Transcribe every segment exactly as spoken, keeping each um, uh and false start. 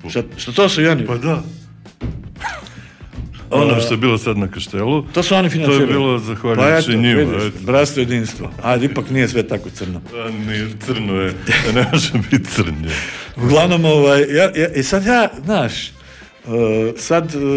Što, što to su i oni? Pa da. Ono što je bilo sad na Kaštelu, to su oni financirali. To je bilo zahvaljujući pa njima. Vidiš, bratstvo jedinstvo. Ajde, ipak nije sve tako crno. A, nije crno je, ne može biti crnje. Uglavnom, ovaj, ja, ja, i sad ja, znaš, uh, sad, uh,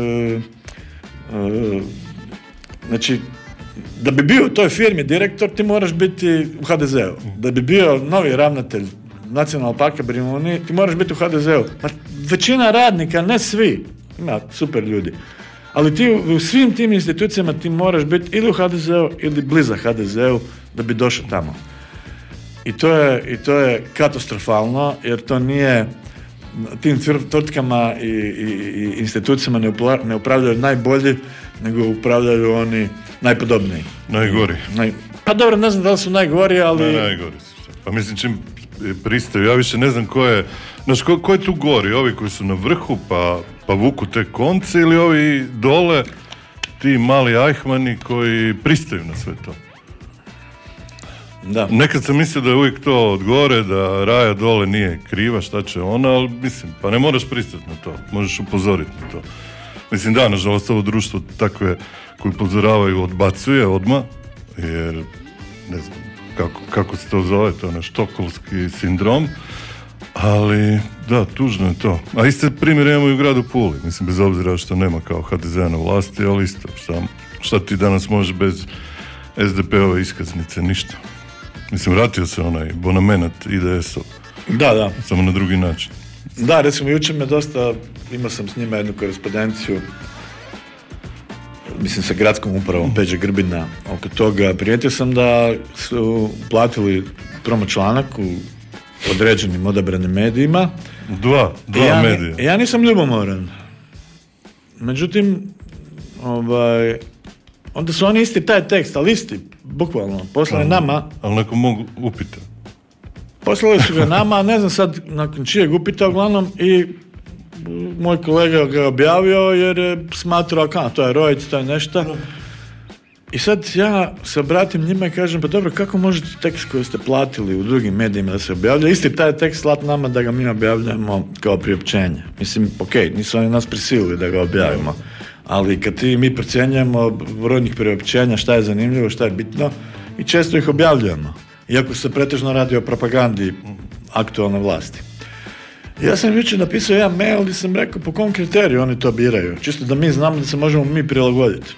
uh, znači, da bi bio u toj firmi direktor, ti moraš biti u ha de zeu. Da bi bio novi ravnatelj Nacionalnog parka Brijuni, ti moraš biti u ha de zeu. Pa većina radnika, ne svi, ima super ljudi, ali ti u, u svim tim institucijama ti moraš biti ili u ha de zeu ili bliza ha de zeu da bi došao tamo. I to je, i to je katastrofalno, jer to nije, tim tvrtkama i, i, i institucijama ne, upla, ne upravljaju najbolji, nego upravljaju oni najpodobniji. Najgori. Naj, pa dobro, ne znam da li su najgori, ali... Ne, najgori su. Pa mislim, čim pristaju, ja više ne znam ko je, znaš, ko, ko je tu gori? Ovi koji su na vrhu, pa, pa vuku te konce, ili ovi dole, ti mali ajhmani koji pristaju na sve to? Da. Nekad sam mislio da je uvijek to od gore, da Raja dole nije kriva, šta će ona, ali mislim, pa ne moraš pristati na to, možeš upozoriti na to. Mislim, da, nažalost, ovo društvo takve koji upozoravaju odbacuje odmah, jer, ne znam, kako, kako se to zove, to je ono štokholmski sindrom, ali, da, tužno je to. A iste primjere imamo i u gradu Puli, mislim, bez obzira što nema kao ha de zea na vlasti, ali isto, šta, šta ti danas možeš bez es de pe ove iskaznice, ništa. Mislim, vratio se onaj bonamenat i de es-ov. Da, da. Samo na drugi način. Da, recimo, jučer me dosta, imao sam s njima jednu korespondenciju, mislim, sa gradskom upravom Peđe Grbina, oko toga. Primijetio sam da su platili promo članak u određenim odabranim medijima. Dva, dva ja, medija. Ja nisam ljubomoran. Međutim, ovaj, onda su oni isti taj tekst, ali isti, bukvalno, poslali nama. Ali neko mogu upita. Poslali su ga nama, ne znam sad nakon čijeg upita, uglavnom, i moj kolega ga objavio jer je smatrao, kao, to je Rojec, to je nešto. I sad ja se obratim njima i kažem, pa dobro, kako možete tekst koji ste platili u drugim medijima da se objavlja, isti taj tekst slat nama da ga mi objavljamo kao priopćenje. Mislim, ok, nisu oni nas prisilili da ga objavimo, ali kad ti mi procjenjujemo brojnih priopćenja šta je zanimljivo, šta je bitno, i često ih objavljujemo, iako se pretežno radi o propagandi aktualne vlasti. Ja sam jučer napisao jedan mail gdje sam rekao po kom kriteriju oni to biraju, čisto da mi znamo da se možemo mi prilagoditi.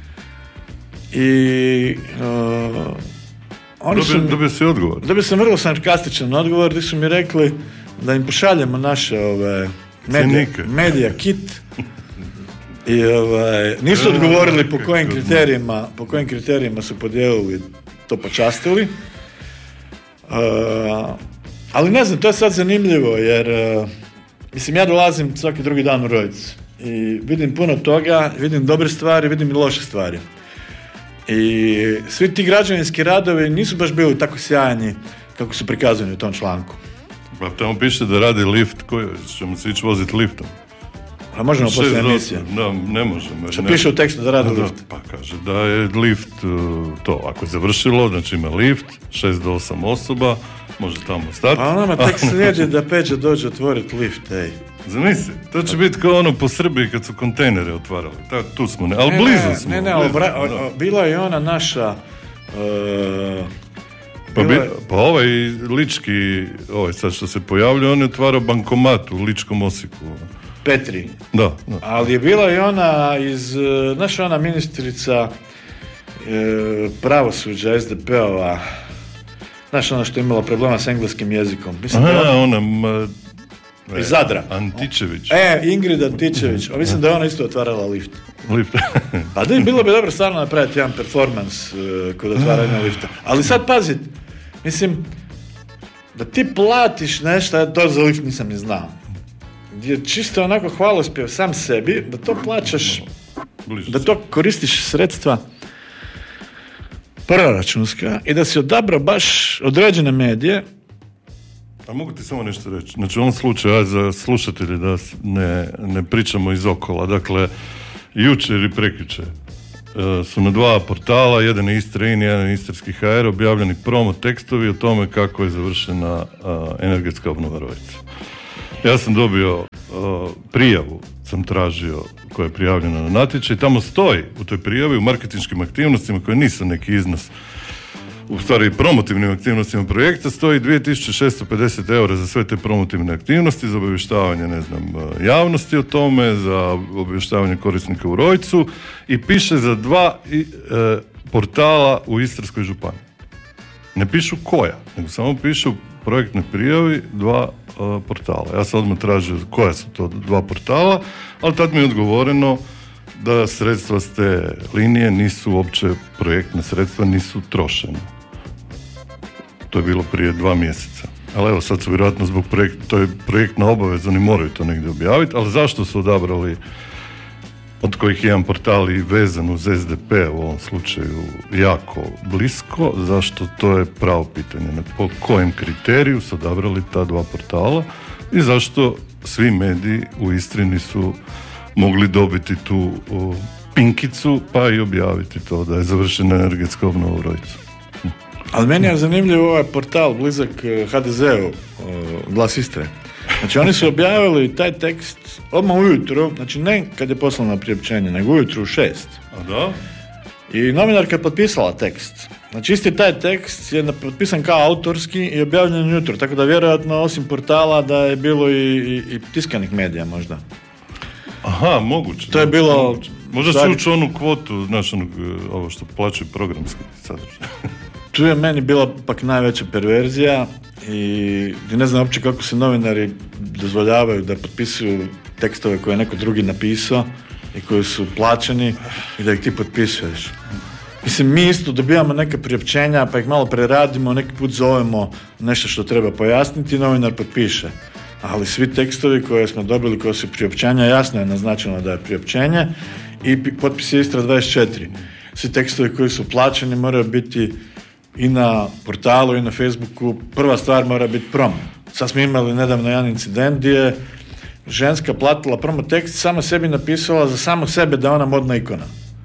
I uh, oni su... Dobio, dobio si odgovor. Dobio sam vrlo sarkastičan odgovor gdje su mi rekli da im pošaljemo naše ove, medija, medija kit i ovaj, nisu odgovorili po kojim kriterijima po kojim kriterijima su podijelili to, počastili. Uh, ali ne znam, to je sad zanimljivo jer uh, mislim, ja dolazim svaki drugi dan u Rojec i vidim puno toga, vidim dobre stvari, vidim i loše stvari. I svi ti građevinski radovi nisu baš bili tako sjajni kako su prikazani u tom članku. Pa tamo piše da radi lift, koji ćemo se ići voziti liftom. A možemo poslije emisije. Da, ne možemo. Što piše u tekstu da radi da, lift. Pa kaže da je lift to, ako je završilo, znači ima lift, šest do osam osoba, može tamo stati. Pa nama tek slijedi da Peđa dođe otvoriti lift, ej. Zamisli, to će biti kao ono po Srbiji kad su kontejnere otvarali. Ta, tu smo, ne, ali ne, blizu smo. Ne, ne, blizu, obra, o, bila je ona naša... Uh, pa, bi, je... pa ovaj lički, ovaj sad što se pojavlja, on je otvarao bankomat u Ličkom Osijeku. Petri. Da, da. Ali je bila i ona iz, naša ona ministrica e, pravosuđa es de pe-ova, znaš ona što je imala problema s engleskim jezikom. Mislim Aha, da ona... Ma, iz Zadra. Antičević. E, Ingrid Antičević. O, mislim da je ona isto otvarala lift. Lift. A da, bilo bi dobro stvarno napraviti jedan performans uh, kod otvaranja lifta. Ali sad pazi, mislim, da ti platiš nešto, ja to za lift nisam ni znao. Je čisto onako hvalospjev sam sebi, da to plaćaš, da to koristiš sredstva proračunska i da si odabrao baš određene medije. A mogu ti samo nešto reći? Znači u ovom slučaju, aj za slušatelji da ne, ne pričamo iz okola, dakle jučer i prekjučer uh, su na dva portala, jedan je Istra In, jedan je Istarski ha er, objavljeni promo tekstovi o tome kako je završena uh, energetska obnova Rojca. Ja sam dobio uh, prijavu sam tražio koja je prijavljena na natječaj. Tamo stoji u toj prijavi u marketinškim aktivnostima koje nisu neki iznos, u stvari promotivnim aktivnostima projekta, stoji dvije tisuće šesto pedeset eura za sve te promotivne aktivnosti, za obavještavanje, ne znam, javnosti o tome, za obavještavanje korisnika u Rojcu i piše za dva e, portala u Istarskoj županiji. Ne pišu koja, nego samo pišu projektne prijavi dva e, portala. Ja sam odmah tražio koja su to dva portala, ali tad mi je odgovoreno da sredstva s te linije nisu uopće projektne sredstva, nisu trošena. To je bilo prije dva mjeseca. Ali evo, sad su vjerojatno zbog projekta, to je projektna obaveza, oni moraju to negdje objaviti, ali zašto su odabrali, od kojih jedan portal i vezan uz S D P u ovom slučaju jako blisko, zašto, to je pravo pitanje. Po kojem kriteriju su odabrali ta dva portala i zašto svi mediji u Istri nisu mogli dobiti tu o, pinkicu pa i objaviti to da je završena energetska obnova u Rojcu. Ali meni je zanimljiv ovaj portal blizak H D Z-u, Glas Istre. Znači oni su objavili taj tekst odmah ujutro, znači ne kad je poslano priopćenje, nego ujutro u šest. A da? I novinarka je potpisala tekst. Znači isti taj tekst je potpisan kao autorski i objavljen ujutro, tako da vjerojatno osim portala da je bilo i, i, i tiskanih medija možda. Aha, moguće. To je bilo... Moguće. Možda stvari... će ući onu kvotu, znaš, ono, ovo što plaćaju programski sadržaj. Tu je meni bila pak najveća perverzija i ne znam uopće kako se novinari dozvoljavaju da potpisuju tekstove koje je neko drugi napisao i koji su plaćeni i da ih ti potpisuješ. Mislim, mi isto dobijamo neke priopćenja pa ih malo preradimo, neki put zovemo nešto što treba pojasniti i novinar potpiše. Ali svi tekstovi koje smo dobili, koje su priopćenja, jasno je naznačeno da je priopćenje i potpis je Istra dvadeset četiri. Svi tekstovi koji su plaćeni moraju biti i na portalu i na Facebooku. Prva stvar mora biti promo. Sad smo imali nedavno jedan incident gdje je ženska platila promo tekst, sama sebi napisala za samog sebe da je ona modna ikona.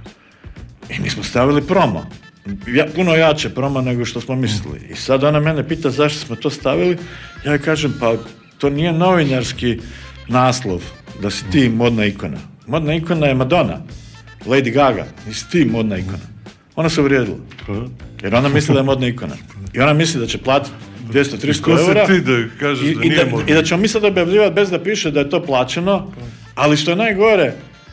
I mi smo stavili promo. Ja, puno jače promo nego što smo mislili. I sad ona mene pita zašto smo to stavili. Ja joj kažem, pa to nije novinarski naslov da si ti modna ikona. Modna ikona je Madonna, Lady Gaga, nisi ti modna ikona. Ona se uvrijedila. Jer ona misli da je modna ikona. I ona misli da će platiti dvjesto do tristo eura. Ko si ti da kažeš i, da i nije da, modna? I da ćemo mi sad objavljivati bez da piše da je to plaćeno, ali što je najgore,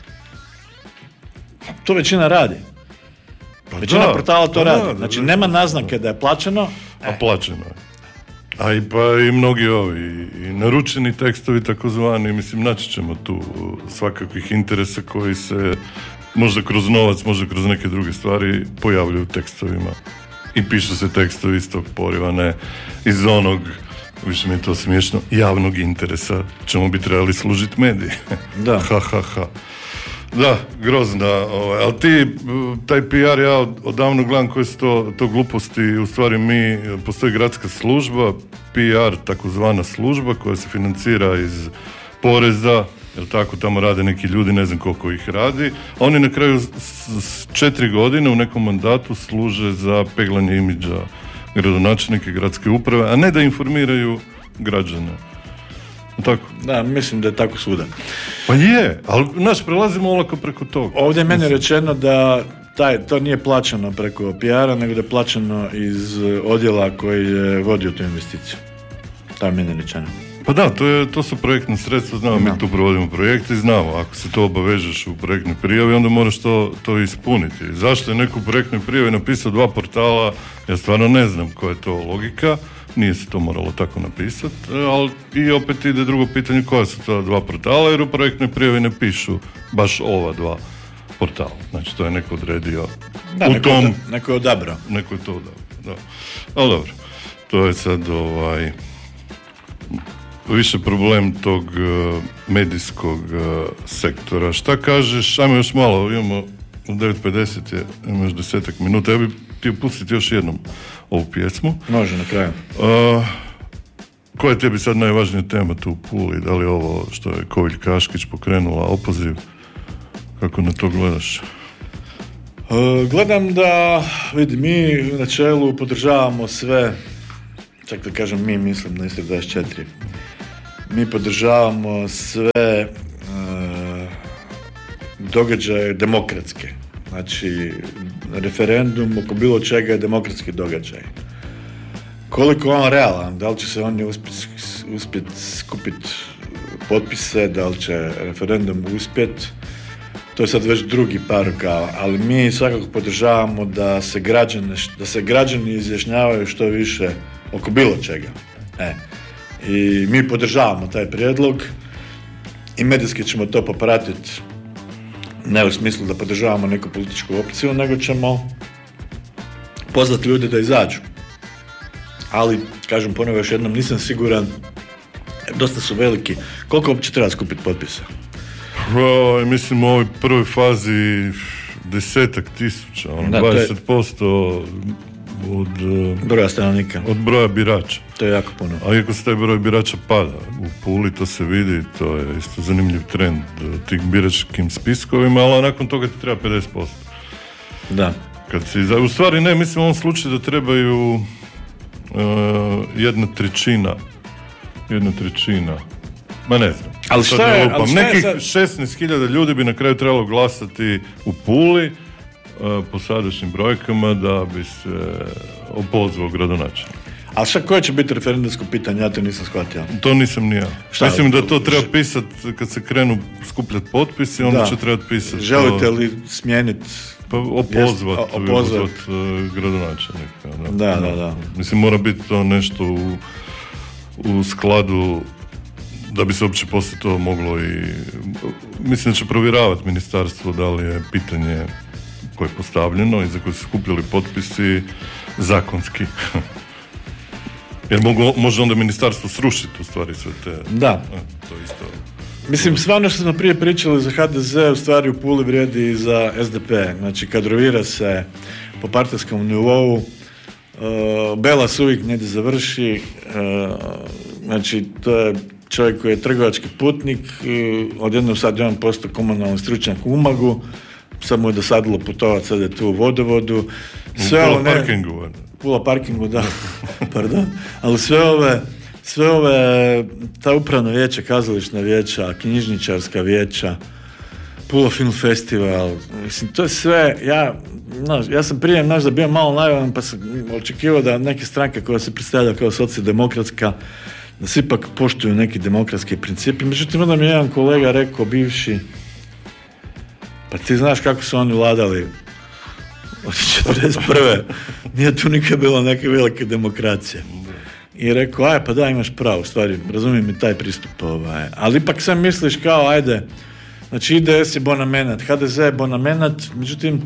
to većina radi. Pa većina da, portala to pa radi. da, znači da, nema da, naznake da je plaćeno. A plaćeno je. A i pa i mnogi ovi i naručeni tekstovi takozvani, mislim, naći ćemo tu svakakvih interesa koji se možda kroz novac, možda kroz neke druge stvari pojavljuju u tekstovima. I pišu se tekstovi iz tog poriva, ne iz onog, više mi je to smiješno, javnog interesa, čemu bi trebali služiti mediji. Da. ha, ha, ha. Da, grozna, ovaj, ali ti, taj P R, ja odavno gledam koje su to, to gluposti, u stvari mi, postoji gradska služba, P R, takozvana služba koja se financira iz poreza, jel tako, tamo rade neki ljudi, ne znam koliko ih radi, a oni na kraju s, s četiri godine u nekom mandatu služe za peglanje imidža gradonačelnike gradske uprave, a ne da informiraju građane. Tako. Da, mislim da je tako svuda. Pa je, ali znaš, prelazimo olako preko toga. Ovdje je meni rečeno da taj, to nije plaćeno preko P R-a, nego da je plaćeno iz odjela koji je vodio tu investiciju. To je meni rečeno. Pa da, to, je, to su projektne sredstva, znamo, mi tu provodimo projekte i znamo, ako se to obavežeš u projektnoj prijavi, onda moraš to, to ispuniti. Zašto je neko u projektnoj prijavi napisao dva portala, ja stvarno ne znam koja je to logika, nije se to moralo tako napisati, ali i opet ide drugo pitanje koja su ta dva portala, jer u projektnoj prijavi ne pišu baš ova dva portala. Znači, to je neko odredio da, u neko tom... Da, neko je odabrao. Neko je to odabrao, da. Ali dobro, to je sad ovaj... više problem tog uh, medijskog uh, sektora. Šta kažeš, ajmo još malo, imamo u devet pedeset je, imamo još desetak minuta, ja bih htio pustiti još jednom ovu pjesmu. Može, na kraju. Uh, koja je tebi sad najvažnija tema tu u Puli? Da li ovo što je Kovilj Kaškić pokrenula opoziv? Kako na to gledaš? Uh, gledam da, vidi, mi na čelu podržavamo sve, čak da kažem mi, mislim na Istra dvadeset četiri. mi podržavamo sve događaje demokratske. Znači, referendum oko bilo čega je demokratski događaj. Koliko je on realan, da li će se oni uspjeti uspjet skupiti potpise, da li će referendum uspjeti, to je sad već drugi par rukava, ali mi svakako podržavamo da se građani, da se građani izjašnjavaju što više oko bilo čega. E. I mi podržavamo taj prijedlog i medijski ćemo to popratiti, ne u smislu da podržavamo neku političku opciju, nego ćemo pozvati ljude da izađu. Ali, kažem ponovo još jednom, nisam siguran, dosta su veliki. Koliko uopće treba skupiti potpisa? O, mislim u ovoj prvoj fazi desetak tisuća, ono, da, dvadeset posto od broja stanovnika. Od broja birača. To je jako puno. A iako se taj broj birača pada, u Puli to se vidi, to je isto zanimljiv trend tih biračkim spiskovima, ali nakon toga ti treba pedeset posto. Da. Kad si, u stvari ne, mislim u ovom slučaju da trebaju uh, jedna trećina, jedna trećina, ma ne znam. Ali šta je, ali šta nekih je sad... šesnaest hiljada ljudi bi na kraju trebalo glasati u Puli uh, po sadašnjim brojkama da bi se opozvao gradonačelnik. A šta, koje će biti referendumsko pitanje? Ja to nisam shvatio. To nisam ni ja. Šta? Mislim da to treba pisati kad se krenu skupljati potpisi, onda da. će trebati pisati. Želite li smijeniti? Pa opozvat, opozvat uh, gradonačelnika. Da. Da, da, da. Mislim, mora biti to nešto u, u skladu da bi se uopće poslije to moglo i... Mislim da će provjeravati ministarstvo da li je pitanje koje je postavljeno i za koje su skupljali potpisi zakonski. Jer mogu, može onda ministarstvo srušiti u stvari sve te... Da. E, to isto... Mislim, sve ono što smo prije pričali za ha de ze u stvari u Puli vrijedi i za es de pe. Znači, kadrovira se po partijskom nivou, uh, Bela se uvijek negdje završi, uh, znači, to je čovjek koji je trgovački putnik, uh, odjednom sad je on postao komunalni stručnjak u Umagu, sad mu je dosadilo putovati, sad je tu u vodovodu. Sve u Pula ne... parkingu. Pula parkingu, da, pardon. Ali sve ove... Sve ove, ta upravna vijeća, kazališna vijeća, knjižničarska vijeća, Pula Film Festival, mislim, to je sve, ja, znaš, ja sam prije, znaš, da bio malo naivan, pa sam očekivao da neke stranke koje se predstavlja kao socijaldemokratska, da se ipak poštuju neki demokratski principi. Međutim, onda mi je jedan kolega rekao, bivši, pa ti znaš kako su oni vladali od četrdeset prve Nije tu nikad bilo neke velike demokracije. I rekao, aj pa da, imaš pravo, u stvari, razumijem i taj pristup, ovaj. Ali ipak sam misliš kao, ajde, znači i de es je bonamenat, ha de ze je bonamenat, međutim,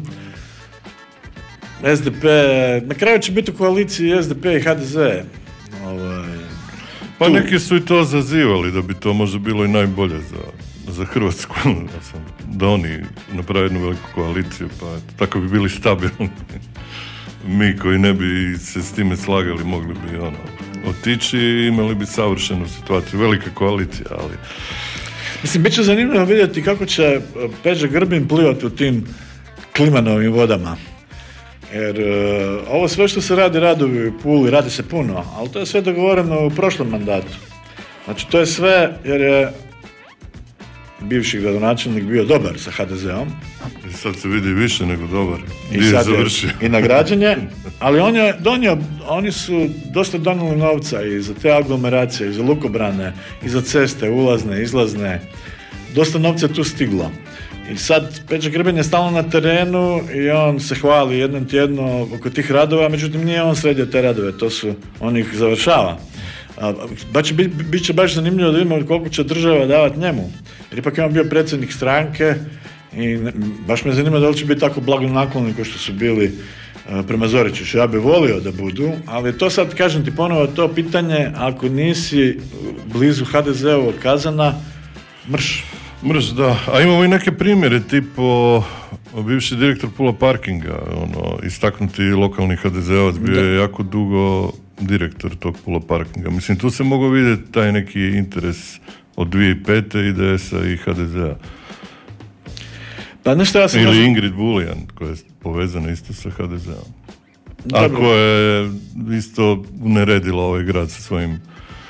es de pe, na kraju će biti u koaliciji es de pe i ha de ze. Ovaj, pa tu. Neki su i to zazivali, da bi to možda bilo i najbolje za, za Hrvatsku, da oni naprave jednu veliku koaliciju, pa tako bi bili stabilni. Mi koji ne bi se s time slagali, mogli bi ono, otići i imali bi savršenu situaciju. Velika koalicija, ali... Mislim, bit će zanimljivo vidjeti kako će Peđa Grbin plivati u tim klimanovim vodama. Jer uh, ovo sve što se radi, radovi u Puli, radi se puno, ali to je sve dogovoreno u prošlom mandatu. Znači, to je sve jer je bivši gradonačelnik bio dobar sa ha de zeom. I sad se vidi više nego dobar. I sad je i nagrađen je, ali on je donio, oni su dosta donijeli novca i za te aglomeracije, i za lukobrane, i za ceste, ulazne, izlazne. Dosta novca je tu stiglo. I sad Peđa Grbin je stalno na terenu i on se hvali jednom tjedno oko tih radova, međutim nije on sredio te radove, to su, on ih završava. Baš će bit, bit će baš zanimljivo da vidimo koliko će država davati njemu. Jer ipak je on bio predsjednik stranke i ne, baš me zanima da li će biti tako blagonakloni kao što su bili uh, prema Zoričiću. Ja bih volio da budu, ali to sad, kažem ti ponovo, to pitanje, ako nisi blizu ha de ze-ovog kazana, mrš. Mrš, da. A imamo i neke primjere, tipo bivši direktor Pula parkinga, ono, istaknuti lokalni ha de ze-ovac, bio je jako dugo direktor tog Pula parkinga. Mislim, tu se mogu vidjeti taj neki interes od dvije tisuće pete i de es-a i ha de ze-a. Pa nešto ja sam... Ili Ingrid Buljan, koja je povezana isto sa ha de ze-om. A koja je isto uneredila ovaj grad sa svojim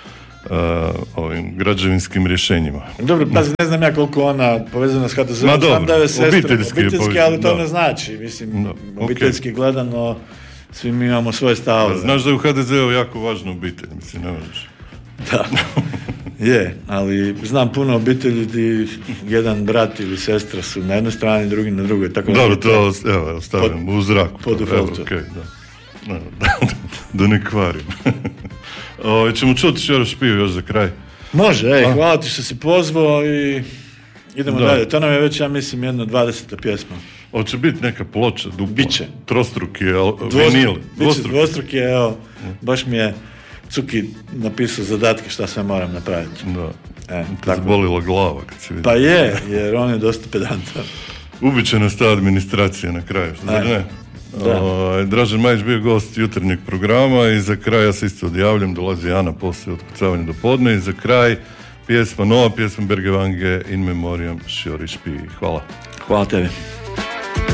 uh, ovim građevinskim rješenjima. Dobro, pazi, ne znam ja koliko ona povezana s ha de zet-om, Ma dobro, znam da je sestra obiteljski je obiteljski, ali to da. ne znači, mislim, Da, obiteljski okay. gledano, svi mi imamo svoje stavove. Znaš da je u ha de zeu jako važna obitelj, mislim, ne možeš. Da, je, ali znam puno obitelji gdje jedan brat ili sestra su na jednoj strani, drugi na drugoj. Tako Dobro, da to evo, stavljam u zraku. po defaultu. Okay, da. Da, da, da ne kvarim. O, ćemo čuti Šero Špiju još za kraj. Može, ej, hvala ti što si pozvao i idemo Da. dalje. To nam je već, ja mislim, jedna dvadeseta pjesma. Hoće biti neka ploča, dupla. Biće. Trostruki, al- Dvostru- vinil. Biće Dvostruki. dvostruki, evo, baš mi je Cuki napisao zadatke šta sve moram napraviti. Da. E, Te tako. zbolila glava kad si vidio. Pa je, jer on je dosta pedantan. Ubit će nas ta administracija na kraju, zar Ajde. ne? Da. O, Dražen Majić bio gost jutarnjeg programa i za kraj ja se isto odjavljam, dolazi Ana poslije otkucavanja do podne i za kraj pjesma, nova pjesma Berge Vange in memoriam Šjori Špiji. Hvala. Hvala tebi.